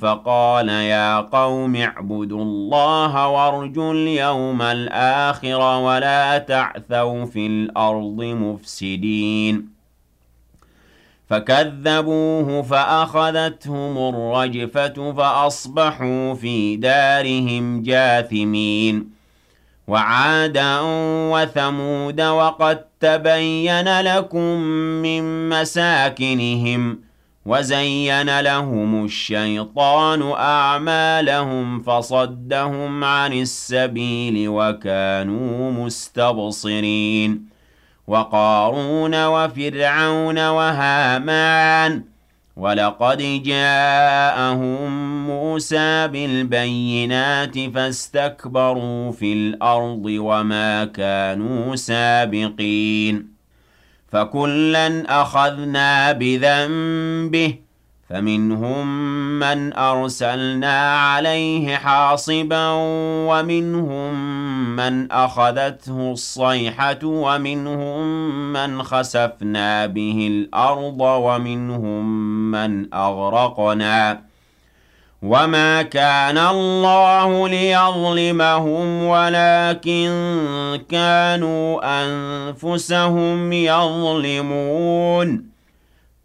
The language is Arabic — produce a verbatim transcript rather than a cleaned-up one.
فقال يا قوم اعبدوا الله وارجوا اليوم الآخر ولا تعثوا في الأرض مفسدين فكذبوه فأخذتهم الرجفة فأصبحوا في دارهم جاثمين وعادا وثمود وقد تبين لكم من مساكنهم وزين لهم الشيطان أعمالهم فصدهم عن السبيل وكانوا مستبصرين وقارون وفرعون وهامان ولقد جاءهم موسى بالبينات فاستكبروا في الأرض وما كانوا سابقين فكلا أخذنا بذنبه فمنهم من أرسلنا عليه حاصبا ومنهم من أخذته الصيحة ومنهم من خسفنا به الأرض ومنهم من أغرقنا وما كان الله ليظلمهم ولكن كانوا أنفسهم يظلمون